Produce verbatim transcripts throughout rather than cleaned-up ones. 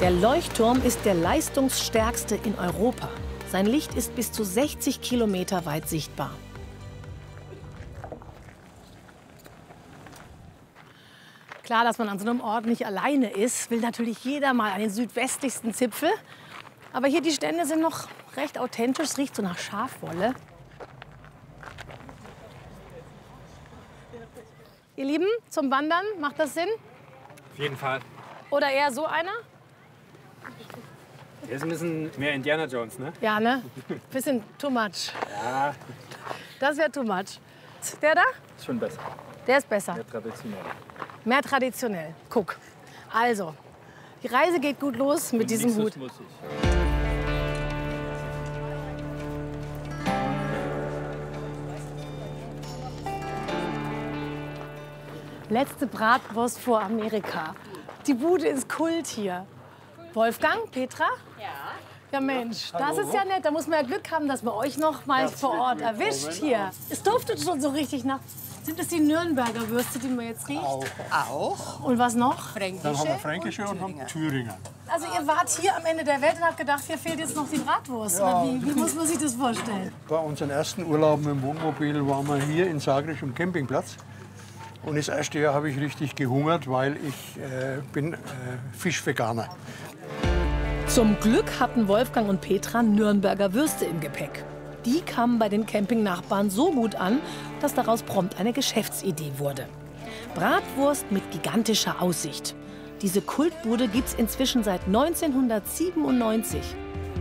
Der Leuchtturm ist der leistungsstärkste in Europa. Sein Licht ist bis zu sechzig Kilometer weit sichtbar. Klar, dass man an so einem Ort nicht alleine ist, will natürlich jeder mal an den südwestlichsten Zipfel. Aber hier die Stände sind noch recht authentisch. Es riecht so nach Schafwolle. Ihr Lieben, zum Wandern, macht das Sinn? Auf jeden Fall. Oder eher so einer? Der ist ein bisschen mehr Indiana Jones, ne? Ja, ne? Bisschen too much. Ja. Das wäre too much. Der da? Ist schon besser. Der ist besser. Mehr traditionell. Mehr traditionell. Guck. Also, die Reise geht gut los mit diesem Hut. Muss ich. Letzte Bratwurst vor Amerika. Die Bude ist Kult hier. Wolfgang, Petra? Ja. Ja Mensch, das ist ja nett. Da muss man ja Glück haben, dass man euch noch mal vor Ort erwischt hier. Es duftet schon so richtig nach... Sind das die Nürnberger Würste, die man jetzt riecht? Auch. Auch. Und was noch? Fränkische. Dann haben wir Fränkische und, und haben Thüringer. Also ihr wart hier am Ende der Welt und habt gedacht, hier fehlt jetzt noch die Bratwurst. Ja. Oder wie, wie muss man sich das vorstellen? Bei unseren ersten Urlauben im Wohnmobil waren wir hier in Zagreb am Campingplatz. Und das erste Jahr habe ich richtig gehungert, weil ich äh, bin äh, Fischveganer. Zum Glück hatten Wolfgang und Petra Nürnberger Würste im Gepäck. Die kamen bei den Campingnachbarn so gut an, dass daraus prompt eine Geschäftsidee wurde. Bratwurst mit gigantischer Aussicht. Diese Kultbude gibt's inzwischen seit neunzehnhundertsiebenundneunzig.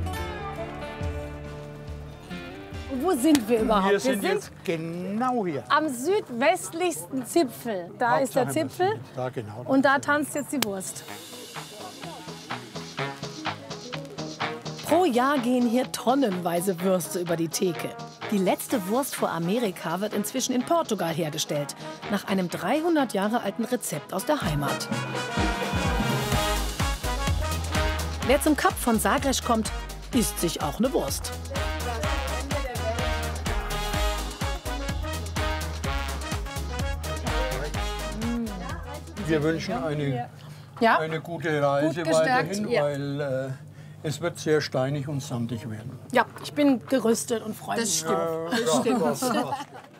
Und wo sind wir überhaupt? Wir sind, wir sind jetzt genau hier. am südwestlichsten Zipfel. Da ist der Hauptsache, Zipfel Da genau. und da tanzt jetzt die Wurst. Pro Jahr gehen hier tonnenweise Würste über die Theke. Die letzte Wurst vor Amerika wird inzwischen in Portugal hergestellt, nach einem dreihundert Jahre alten Rezept aus der Heimat. Wer zum Kap von Zagreb kommt, isst sich auch eine Wurst. Wir wünschen eine, Ja? eine gute Reise Gut gestärkt, weiterhin, ja. weil äh, es wird sehr steinig und sandig werden. Ja, ich bin gerüstet und freue mich. Das stimmt. Das stimmt.